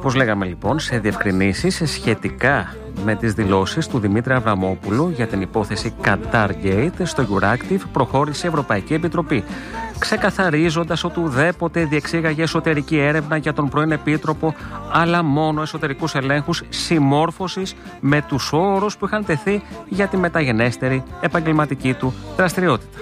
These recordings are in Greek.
Όπως λέγαμε λοιπόν, σε διευκρινήσεις σχετικά με τις δηλώσεις του Δημήτρη Αβραμόπουλου για την υπόθεση Qatar Gate στο Euractiv προχώρησε η Ευρωπαϊκή Επιτροπή, ξεκαθαρίζοντας ότι ουδέποτε διεξήγαγε εσωτερική έρευνα για τον πρώην Επίτροπο, αλλά μόνο εσωτερικούς ελέγχους συμμόρφωσης με τους όρους που είχαν τεθεί για τη μεταγενέστερη επαγγελματική του δραστηριότητα.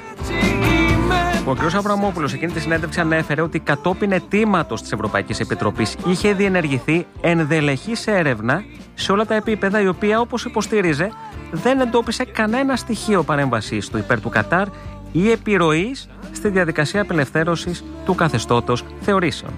Ο κ. Αβραμόπουλος εκείνη τη συνέντευξη ανέφερε ότι κατόπιν αιτήματος της Ευρωπαϊκής Επιτροπής είχε διενεργηθεί ενδελεχής έρευνα σε όλα τα επίπεδα, η οποία, όπως υποστήριζε, δεν εντόπισε κανένα στοιχείο παρέμβασης του υπέρ του Κατάρ ή επιρροής στη διαδικασία απελευθέρωσης του καθεστώτος θεωρήσεων.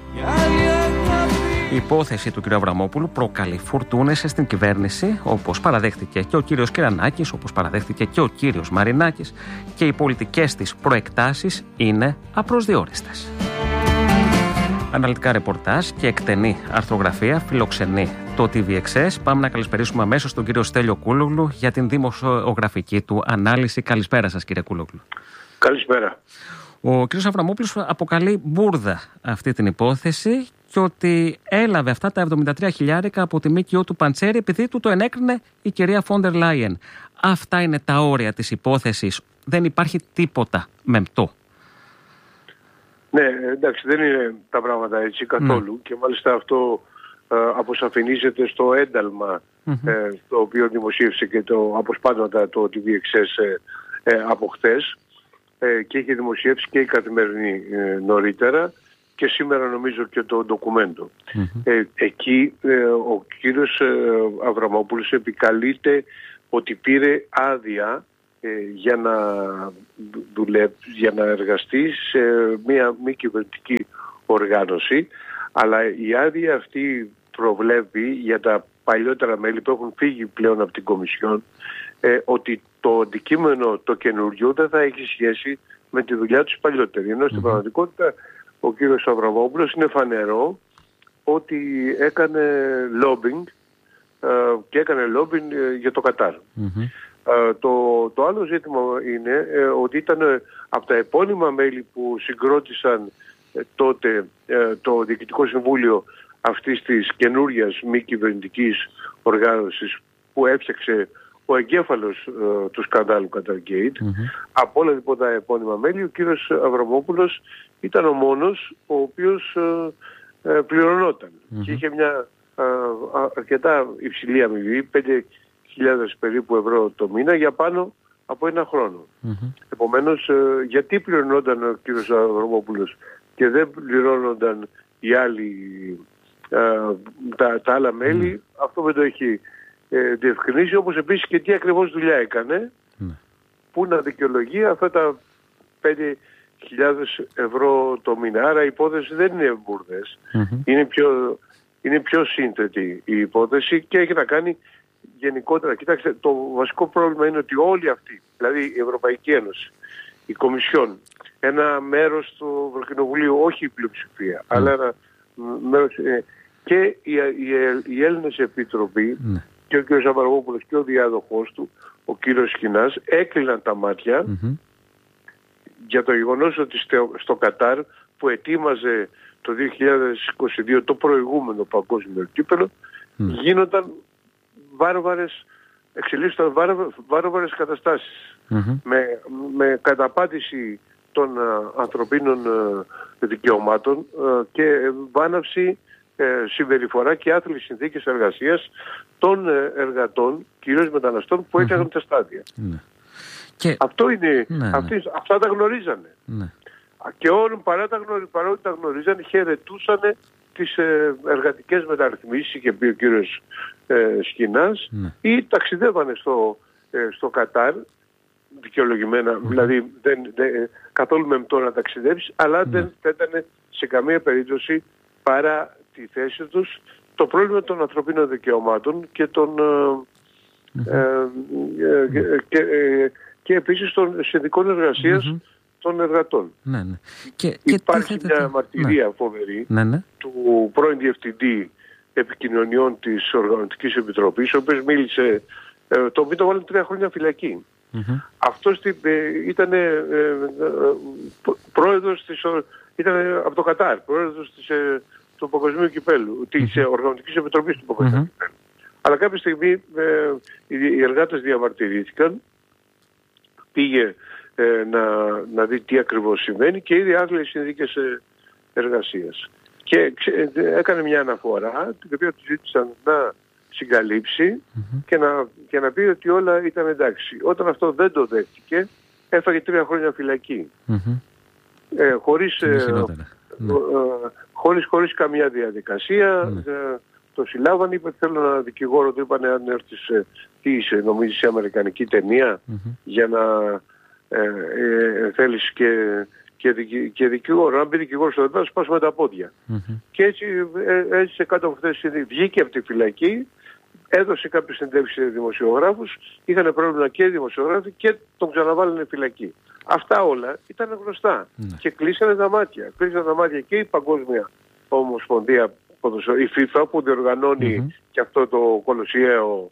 Η υπόθεση του κ. Αβραμόπουλου προκαλεί φουρτούνες στην κυβέρνηση, όπως παραδέχτηκε και ο κ. Κυρανάκης, όπως παραδέχτηκε και ο κ. Μαρινάκης, και οι πολιτικές της προεκτάσεις είναι απροσδιόριστες. Αναλυτικά ρεπορτάζ και εκτενή αρθρογραφία φιλοξενεί το TVXS. Πάμε να καλησπερίσουμε αμέσως τον κύριο Στέλιο Κούλογλου για την δημοσιογραφική του ανάλυση. Καλησπέρα σας, κύριε Κούλογλου. Καλησπέρα. Ο κ. Αβραμόπουλος αποκαλεί μπούρδα αυτή την υπόθεση και ότι έλαβε αυτά τα 73.000 από τη ΜΚΟ του Παντσέρη επειδή του το ενέκρινε η κυρία Φόντερ Λάιεν. Αυτά είναι τα όρια της υπόθεσης. Δεν υπάρχει τίποτα μεμπτό. Ναι, εντάξει, δεν είναι τα πράγματα έτσι καθόλου. Και μάλιστα αυτό αποσαφηνίζεται στο ένταλμα το οποίο δημοσίευσε και το αποσπάσματα το TVXS από χθες και είχε δημοσιεύσει και η Καθημερινή νωρίτερα και σήμερα νομίζω και το ντοκουμέντο. Εκεί ο κύριος Αβραμόπουλος επικαλείται ότι πήρε άδεια για να δουλέψει, για να εργαστεί σε μια μη κυβερνητική οργάνωση, αλλά η άδεια αυτή προβλέπει για τα παλιότερα μέλη που έχουν φύγει πλέον από την Κομισιόν ότι το αντικείμενο το καινούριο δεν θα έχει σχέση με τη δουλειά τους παλιότερη. Ενώ στην πραγματικότητα ο κύριος Αβραμόπουλος είναι φανερό ότι έκανε lobbying και έκανε lobbying για το Κατάρ. Το άλλο ζήτημα είναι ότι ήταν από τα επώνυμα μέλη που συγκρότησαν τότε το Διοικητικό Συμβούλιο αυτής της καινούριας μη κυβερνητικής οργάνωσης που έφτιαξε ο εγκέφαλος του σκανδάλου Qatar Gate. Από όλα λοιπόν τα επώνυμα μέλη, ο κύριος Αβραμόπουλος ήταν ο μόνος ο οποίος πληρωνόταν και είχε μια αρκετά υψηλή αμοιβή, 5.000 περίπου ευρώ το μήνα για πάνω από ένα χρόνο. Επομένως, γιατί πληρωνόταν ο κύριος Αβραμόπουλος και δεν πληρώνονταν οι άλλοι, τα άλλα μέλη, αυτό δεν το έχει διευκρινίσει, όπως επίσης και τι ακριβώς δουλειά έκανε που να δικαιολογεί αυτά τα 5.000 ευρώ το μήνα. Άρα η υπόθεση δεν είναι μπουρδες, είναι πιο σύνθετη η υπόθεση και έχει να κάνει γενικότερα. Κοιτάξτε, το βασικό πρόβλημα είναι ότι όλοι αυτοί, δηλαδή η Ευρωπαϊκή Ένωση, η Κομισιόν, ένα μέρος του Ευρωκοινοβουλίου, όχι η πλειοψηφία, αλλά ένα μέρος, και οι Έλληνες Επίτροποι, και ο κ. Αβραμόπουλος και ο διάδοχός του, ο κ. Σχοινάς, έκλειναν τα μάτια για το γεγονός ότι στο Κατάρ που ετοίμαζε το 2022 το προηγούμενο παγκόσμιο κύπελλο, γίνονταν εξελίσσονταν βάρβαρες καταστάσεις με καταπάτηση των ανθρωπίνων δικαιωμάτων και βάναυση συμπεριφορά και άθλιες συνθήκες εργασίας των εργατών, κυρίως μεταναστών που έφτιαχναν τα στάδια. Αυτό είναι, αυτά τα γνωρίζανε. Και όλοι παρότι τα γνωρίζανε, χαιρετούσαν τις εργατικές μεταρρυθμίσεις, και πει ο κύριος Σχοινάς, ή ταξιδεύανε στο Κατάρ δικαιολογημένα, δηλαδή δεν καθόλου μεμπτό να ταξιδέψει, αλλά δεν ήταν σε καμία περίπτωση παρά τη θέση τους το πρόβλημα των ανθρωπίνων δικαιωμάτων και και επίσης των συνδικών εργασίας των εργατών. Υπάρχει μια μαρτυρία φοβερή του πρώην Διευθυντή Επικοινωνιών της Οργανωτικής Επιτροπής, ο οποίος μίλησε, το οποίο το βάλουν 3 χρόνια φυλακή. Αυτός ήταν πρόεδρος ήταν από το Κατάρ, πρόεδρος του του Παγκοσμίου Κυπέλλου, της Οργανωτικής Επιτροπής του Παγκοσμίου Κυπέλλου. Αλλά κάποια στιγμή οι εργάτες διαμαρτυρήθηκαν, πήγε να δει τι ακριβώς συμβαίνει και είδε άθλιες συνθήκες εργασίας. Και έκανε μια αναφορά, την οποία του ζήτησαν να συγκαλύψει και να πει ότι όλα ήταν εντάξει. Όταν αυτό δεν το δέχτηκε, έφαγε 3 χρόνια φυλακή. Χωρίς καμία διαδικασία. Το συλλάβανε, είπε θέλω ένα δικηγόρο, του είπανε αν έρθεις, τι είσαι, νομίζεις σε αμερικανική ταινία, για να θέλεις και δικηγόρο. Αν μπει δικηγόρο στο δέντρο, σπάσουμε τα πόδια. Και έτσι έζησε κάτω από αυτές τις συνθήκες. Βγήκε από τη φυλακή, έδωσε κάποιες συνεντεύξεις σε δημοσιογράφους, είχαν πρόβλημα και οι δημοσιογράφοι και τον ξαναβάλανε φυλακή. Αυτά όλα ήταν γνωστά και κλείσανε τα μάτια. Κλείσανε τα μάτια και η Παγκόσμια Ομοσπονδία, η FIFA, που διοργανώνει και αυτό το κολοσιαίο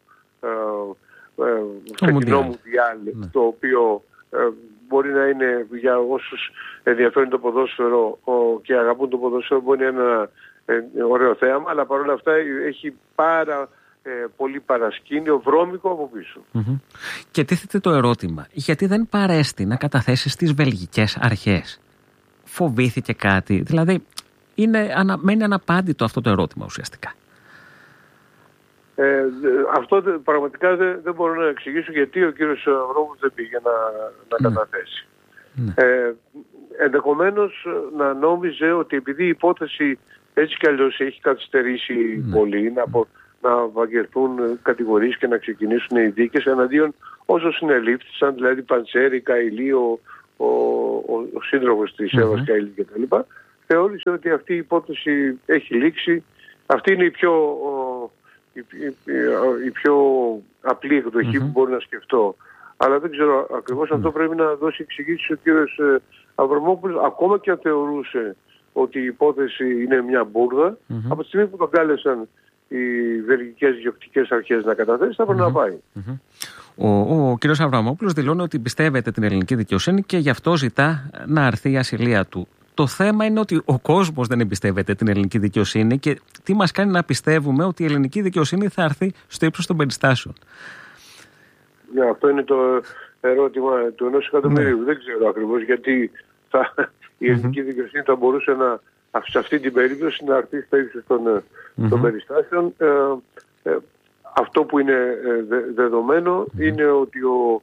φετινό Μουντιάλ, το οποίο μπορεί να είναι για όσους ενδιαφέρουν το ποδόσφαιρο και αγαπούν το ποδόσφαιρο, μπορεί να είναι ένα ωραίο θέαμα, αλλά παρόλα αυτά έχει πάρα πολύ παρασκήνιο, βρώμικο από πίσω. Και τίθεται το ερώτημα, γιατί δεν παρέστη να καταθέσει στις βελγικές αρχές? Φοβήθηκε κάτι? Δηλαδή μένει αναπάντητο αυτό το ερώτημα ουσιαστικά. Αυτό πραγματικά δεν μπορώ να εξηγήσω γιατί ο κύριος Αβραμόπουλος δεν πήγε να καταθέσει. Ενδεχομένως να νόμιζε ότι επειδή η υπόθεση έτσι κι αλλιώς έχει καθυστερήσει πολύ, να απαγγελθούν κατηγορίες και να ξεκινήσουν οι δίκες εναντίον όσων συνελήφθησαν, δηλαδή Παντσέρη, Καηλή, ο σύντροφος της Εύας Καηλή κτλ. Θεώρησε ότι αυτή η υπόθεση έχει λήξει. Αυτή είναι η πιο απλή εκδοχή που μπορώ να σκεφτώ. Αλλά δεν ξέρω ακριβώς, αυτό πρέπει να δώσει εξηγήσεις ο κύριος Αβραμόπουλος, ακόμα και αν θεωρούσε ότι η υπόθεση είναι μια μπούρδα, από τη στιγμή που τον κάλεσαν οι βελγικές διοκτικές αρχές να καταθέσει, θα πρέπει να πάει. Ο κύριος Αβραμόπουλος δηλώνει ότι πιστεύετε την ελληνική δικαιοσύνη και γι' αυτό ζητά να αρθεί η ασυλία του. Το θέμα είναι ότι ο κόσμος δεν εμπιστεύεται την ελληνική δικαιοσύνη και τι μας κάνει να πιστεύουμε ότι η ελληνική δικαιοσύνη θα έρθει στο ύψος των περιστάσεων? Αυτό είναι το ερώτημα του 1 εκατομμυρίου. Δεν ξέρω ακριβώς γιατί η ελληνική δικαιοσύνη θα μπορούσε σε αυτή την περίπτωση να έρθει στο ύψος των περιστάσεων. Αυτό που είναι δεδομένο είναι ότι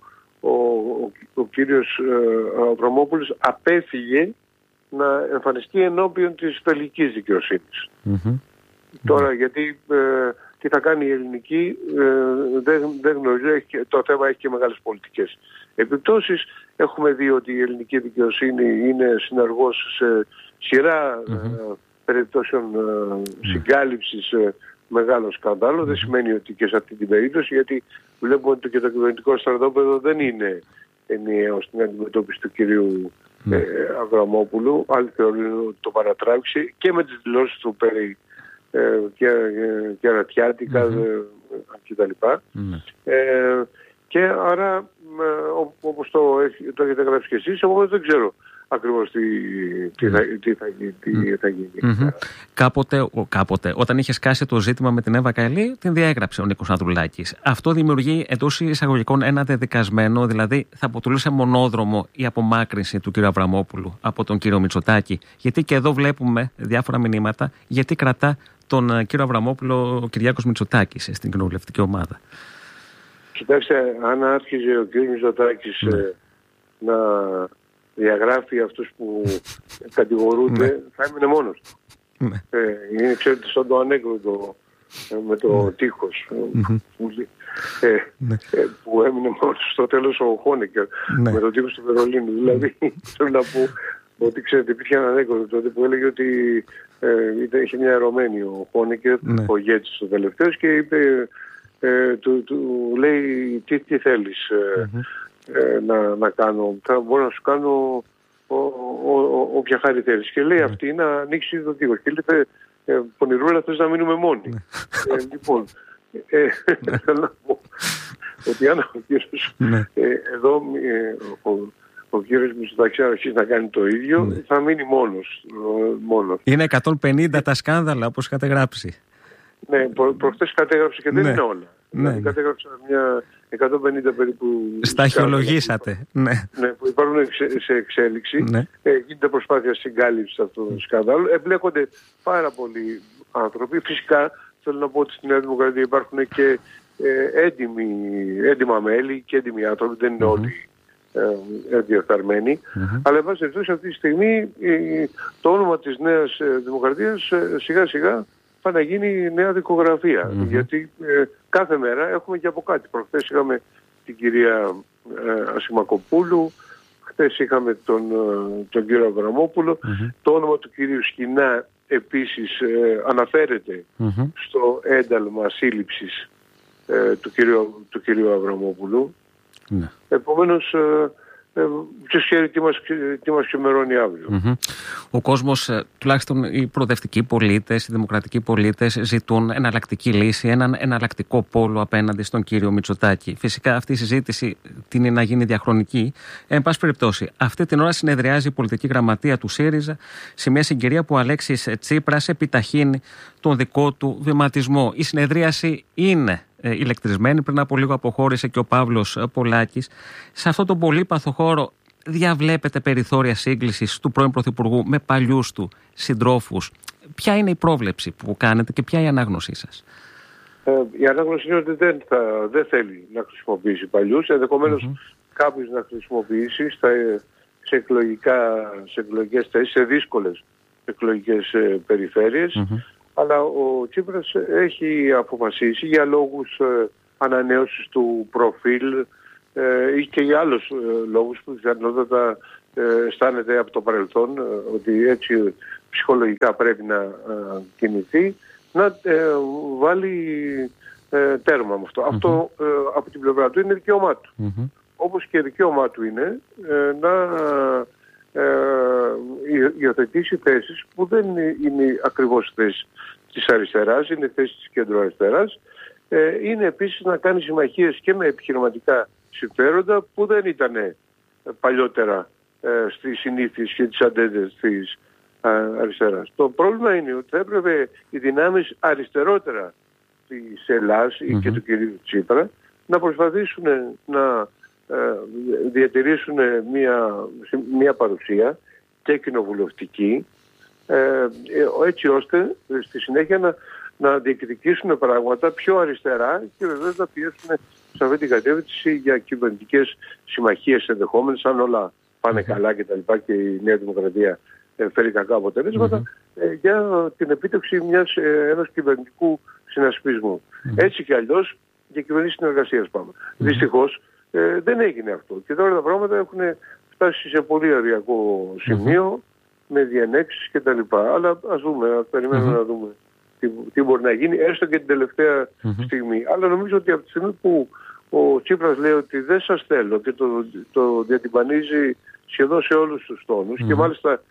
ο κύριος Αβραμόπουλος απέφυγε να εμφανιστεί ενώπιον της βελγικής δικαιοσύνης. Τώρα γιατί τι θα κάνει η ελληνική δεν γνωρίζω, το θέμα έχει και μεγάλες πολιτικές επιπτώσεις. Έχουμε δει ότι η ελληνική δικαιοσύνη είναι συνεργός σε σειρά περιπτώσεων συγκάλυψης μεγάλο σκάνδαλο. Δεν σημαίνει ότι και σε αυτή την περίπτωση, γιατί βλέπουμε ότι και το κυβερνητικό στρατόπεδο δεν είναι ενιαίο στην αντιμετώπιση του κυρίου Αβραμόπουλου. Άλλοι θεωρούν ότι το παρατράβηξε και με τις δηλώσεις του περί κερατιάτικα κτλ. Και άρα όπως το έχετε γράψει και εσείς, εγώ δεν ξέρω ακριβώς τι θα γίνει. Κάποτε, όταν είχε σκάσει το ζήτημα με την Εύα Καηλή, την διέγραψε ο Νίκος Ανδρουλάκης. Αυτό δημιουργεί εντός εισαγωγικών ένα δεδικασμένο, δηλαδή θα αποτελούσε μονόδρομο η απομάκρυνση του κ. Αβραμόπουλου από τον κ. Μητσοτάκη. Γιατί και εδώ βλέπουμε διάφορα μηνύματα, γιατί κρατά τον κ. Αβραμόπουλο ο Κυριάκος Μητσοτάκης στην κοινοβουλευτική ομάδα. Κοιτάξτε, αν άρχιζε ο κ. Μητσοτάκης να διαγράφει αυτούς που κατηγορούνται, θα έμεινε μόνος του. Είναι, ξέρετε, σαν το ανέκδοτο με το τείχος που έμεινε μόνος στο τέλος ο Χόνεκερ με το τείχος του Βερολίνου. Δηλαδή, θέλω να πω ότι, ξέρετε, υπήρχε ένα ανέκδοτο τότε που έλεγε ότι είχε μια ερωμένη ο Χόνεκερ, ο ηγέτης ο τελευταίος, και είπε, του λέει τι θέλεις να κάνω, θα μπορώ να σου κάνω όποια χάρη θέλεις. Και λέει αυτή να ανοίξει το τείχος. Και λέει, πονηρούλα, θες να μείνουμε μόνοι. Λοιπόν, θέλω να πω ότι αν ο κύριος εδώ ο κύριος Μητσοτάκης αρχίσει να κάνει το ίδιο, θα μείνει μόνος. Είναι 150 τα σκάνδαλα, όπως είχατε γράψει. Ναι, προχθές κατέγραψε και δεν είναι όλα. Ναι. Κατέγραψα μια 150 περίπου. Σταχυολογήσατε. Ναι, που υπάρχουν σε εξέλιξη. Ναι. Γίνεται προσπάθεια συγκάλυψης αυτού του σκάνδαλου. Εμπλέκονται πάρα πολλοί άνθρωποι. Φυσικά θέλω να πω ότι στη Νέα Δημοκρατία υπάρχουν και έντιμα μέλη και έντιμοι άνθρωποι. Δεν είναι όλοι διεφθαρμένοι. Αλλά εν πάση περιπτώσει αυτή τη στιγμή το όνομα της Νέας Δημοκρατίας σιγά σιγά πάει να γίνει νέα δικογραφία. Γιατί κάθε μέρα έχουμε και από κάτι. Προχθές είχαμε την κυρία Ασημακοπούλου, χθες είχαμε τον κύριο Αβραμόπουλο. Το όνομα του κυρίου Σχοινά επίσης αναφέρεται στο ένταλμα σύλληψης του κυρίου Αβραμόπουλου. Επομένως, ποιος ξέρει τι μας ξημερώνει αύριο. Ο κόσμος, τουλάχιστον οι προοδευτικοί πολίτες, οι δημοκρατικοί πολίτες, ζητούν εναλλακτική λύση, έναν εναλλακτικό πόλο απέναντι στον κύριο Μητσοτάκη. Φυσικά αυτή η συζήτηση τείνει να γίνει διαχρονική. Εν πάση περιπτώσει, αυτή την ώρα συνεδριάζει η πολιτική γραμματεία του ΣΥΡΙΖΑ σε μια συγκυρία που ο Αλέξης Τσίπρας επιταχύνει τον δικό του βηματισμό. Η συνεδρίαση είναι ηλεκτρισμένη. Πριν από λίγο αποχώρησε και ο Παύλος Πολάκης. Σε αυτόν τον πολύπαθο χώρο διαβλέπετε περιθώρια σύγκλησης του πρώην Πρωθυπουργού με παλιούς του συντρόφους? Ποια είναι η πρόβλεψη που κάνετε και ποια η ανάγνωσή σας? Η ανάγνωση είναι ότι δεν θέλει να χρησιμοποιήσει παλιούς. Ενδεχομένως κάποιος να χρησιμοποιήσει σε εκλογικές θέσεις, σε δύσκολες εκλογικές περιφέρειες. Αλλά ο Τσίπρας έχει αποφασίσει για λόγους ανανέωσης του προφίλ ή και για άλλους λόγους που πιθανότατα αισθάνεται από το παρελθόν ότι έτσι ψυχολογικά πρέπει να κινηθεί, να βάλει τέρμα με αυτό. Αυτό από την πλευρά του είναι δικαίωμά του. Όπως και δικαίωμά του είναι να υιοθετήσει θέσεις που δεν είναι ακριβώς θέσεις της αριστεράς, είναι θέσεις της κεντροαριστεράς. Είναι επίσης να κάνει συμμαχίες και με επιχειρηματικά συμφέροντα που δεν ήταν παλιότερα στις συνήθειες και τις αντέντες της αριστεράς. Το πρόβλημα είναι ότι θα έπρεπε οι δυνάμεις αριστερότερα της Ελλάδας και του κυρίου Τσίπρα να προσπαθήσουν να διατηρήσουν μια παρουσία και κοινοβουλευτική, έτσι ώστε στη συνέχεια να διεκδικήσουν πράγματα πιο αριστερά και βεβαίως να πιέσουν σε αυτή την κατεύθυνση για κυβερνητικές συμμαχίες ενδεχόμενες, αν όλα πάνε καλά και τα λοιπά και η Νέα Δημοκρατία φέρει κακά αποτελέσματα, για την επίτευξη ενός κυβερνητικού συνασπισμού. Έτσι και αλλιώς για κυβερνήσεις συνεργασίας πάμε. Δυστυχώς δεν έγινε αυτό και τώρα τα πράγματα έχουν φτάσει σε πολύ αριακό σημείο με διενέξεις και τα λοιπά. Αλλά ας δούμε, περιμένουμε να δούμε τι μπορεί να γίνει, έστω και την τελευταία στιγμή. Αλλά νομίζω ότι από τη στιγμή που ο Τσίπρας λέει ότι δεν σας θέλω και το διατυμπανίζει σχεδόν σε όλους τους τόνους και μάλιστα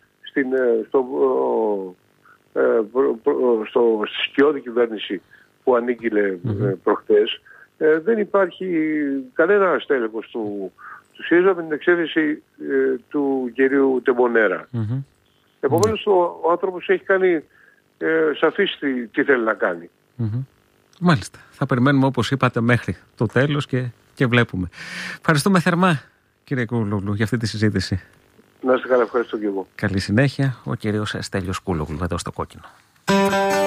στη σκιώδη κυβέρνηση που ανήγγειλε προχτές, δεν υπάρχει κανένα στέλεχος του ΣΥΡΙΖΑ με την εξαίρεση του κυρίου Τεμπονέρα. Επομένως ο άνθρωπος έχει κάνει σαφής τι θέλει να κάνει. Μάλιστα. Θα περιμένουμε, όπως είπατε, μέχρι το τέλος και βλέπουμε. Ευχαριστούμε θερμά, κύριε Κούλογλου, για αυτή τη συζήτηση. Να είστε καλά, ευχαριστώ και εγώ. Καλή συνέχεια. Ο κύριος Στέλιος Κούλογλου εδώ στο Κόκκινο.